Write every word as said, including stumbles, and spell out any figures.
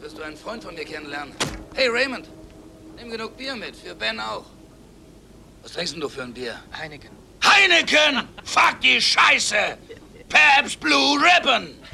solltest du einen Freund von mir kennenlernen. Hey, Raymond, nimm genug Bier mit, für Ben auch. Was trinkst denn du für ein Bier? Heineken. Heineken! Fuck die Scheiße! Pabst Blue Ribbon!